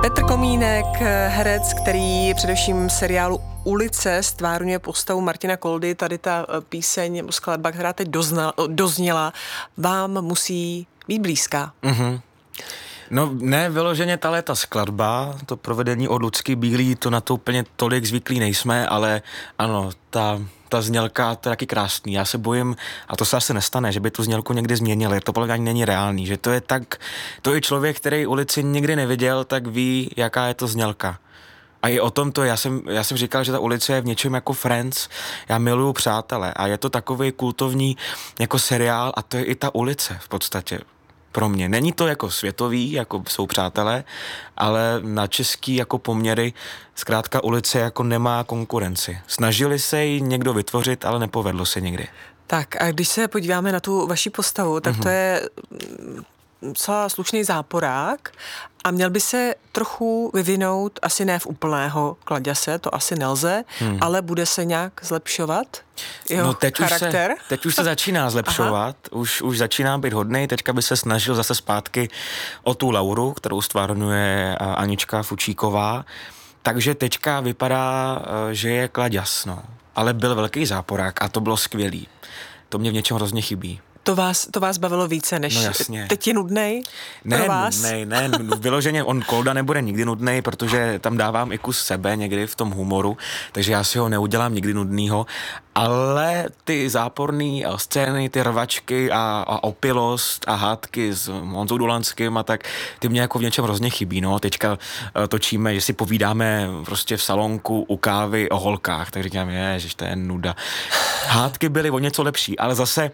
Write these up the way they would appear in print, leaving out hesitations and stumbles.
Petr Komínek, herec, který především seriálu Ulice stvárňuje postavu Martina Koldy. Tady ta píseň, skladba, která teď dozněla, vám musí být blízká. Mm-hmm. No ne, vyloženě ta skladba, to provedení od Lucky Bílý, to na to úplně tolik zvyklí nejsme, ale ano, ta znělka, to je taky krásný. Já se bojím, a to se asi nestane, že by tu znělku někdy změnili, to podle mě není reálný, že to je člověk, který Ulici nikdy neviděl, tak ví, jaká je to znělka. A i o tom to, já jsem říkal, že ta Ulice je v něčem jako Friends, já miluju Přátele a je to takový kultovní jako seriál a to je i ta Ulice v podstatě. Pro mě. Není to jako světový, jako jsou Přátelé, ale na český jako poměry zkrátka Ulice jako nemá konkurenci. Snažili se ji někdo vytvořit, ale nepovedlo se nikdy. Tak a když se podíváme na tu vaši postavu, tak to je docela slušný záporák a měl by se trochu vyvinout, asi ne v úplného Klaďase, to asi nelze, ale bude se nějak zlepšovat jeho charakter? Teď už se začíná zlepšovat, už začíná být hodnej, teďka by se snažil zase zpátky o tu Lauru, kterou stvárňuje Anička Fučíková, takže teďka vypadá, že je Klaďas, no. Ale byl velký záporák a to bylo skvělý. To mě v něčem hrozně chybí. To vás bavilo více, než jasně. Teď je nudnej pro vás? Ne, vyloženě Kolda nebude nikdy nudnej, protože tam dávám i kus sebe někdy v tom humoru, takže já si ho neudělám nikdy nudnýho, ale ty záporné scény, ty rvačky a opilost a hádky s Honzou Dulanským a tak, ty mě jako v něčem hrozně chybí, no. Teďka točíme, že si povídáme prostě v salonku u kávy o holkách, tak říkám, ježiš, to je nuda. Hádky byly o něco lepší, ale zase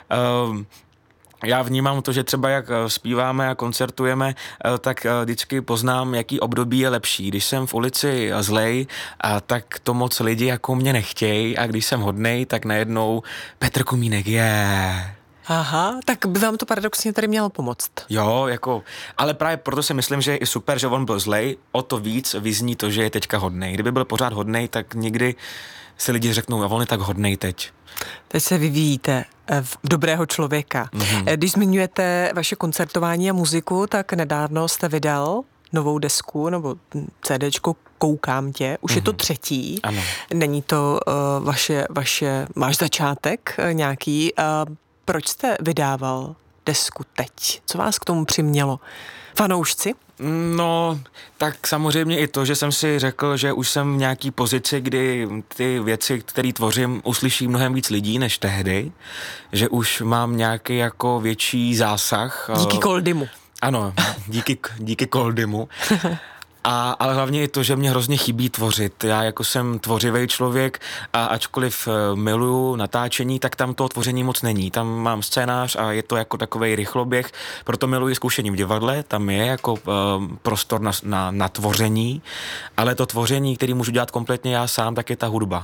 já vnímám to, že třeba jak zpíváme a koncertujeme, tak vždycky poznám, jaký období je lepší. Když jsem v Ulici zlej, tak to moc lidi jako mě nechtějí a když jsem hodnej, tak najednou Petr Komínek je. Aha, tak by vám to paradoxně tady mělo pomoct. Jo, jako, ale právě proto si myslím, že je i super, že on byl zlej, o to víc vyzní to, že je teďka hodnej. Kdyby byl pořád hodnej, tak nikdy si lidi řeknou, a on je tak hodnej teď. Teď se vyvíjíte v dobrého člověka. Když zmiňujete vaše koncertování a muziku, tak nedávno jste vydal novou desku nebo CDčko Koukám tě. Už je to 3. Ano. Není to váš začátek nějaký. Proč jste vydával desku teď? Co vás k tomu přimělo? Fanoušci? No, tak samozřejmě i to, že jsem si řekl, že už jsem v nějaký pozici, kdy ty věci, které tvořím, uslyší mnohem víc lidí než tehdy, že už mám nějaký jako větší zásah. Díky Koldymu. Ano, díky Koldymu. Ale hlavně i to, že mě hrozně chybí tvořit. Já jako jsem tvořivý člověk a ačkoliv miluju natáčení, tak tam toho tvoření moc není. Tam mám scénář a je to jako takovej rychloběh, proto miluji zkoušení v divadle, tam je jako prostor na tvoření, ale to tvoření, který můžu dělat kompletně já sám, tak je ta hudba.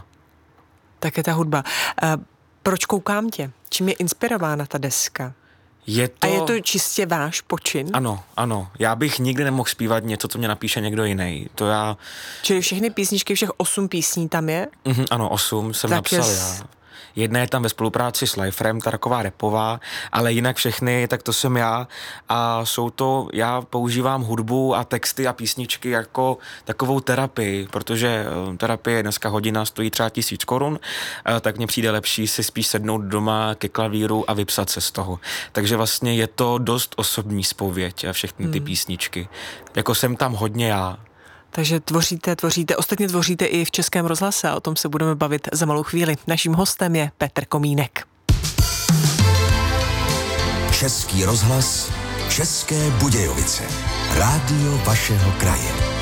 Proč Koukám tě? Čím je inspirována ta deska? A je to čistě váš počin? Ano. Já bych nikdy nemohl zpívat něco, co mě napíše někdo jiný. Čili všechny písničky, všech 8 písní tam je? Ano, 8 jsem napsal já. Jedna je tam ve spolupráci s Liferem, ta taková rapová, ale jinak všechny, tak to jsem já a já používám hudbu a texty a písničky jako takovou terapii, protože terapie dneska hodina stojí třeba 1000 korun, tak mně přijde lepší si spíš sednout doma ke klavíru a vypsat se z toho. Takže vlastně je to dost osobní zpověď a všechny ty písničky. Jako jsem tam hodně já. Takže tvoříte, ostatně tvoříte i v Českém rozhlase a o tom se budeme bavit za malou chvíli. Naším hostem je Petr Komínek. Český rozhlas, České Budějovice, rádio vašeho kraje.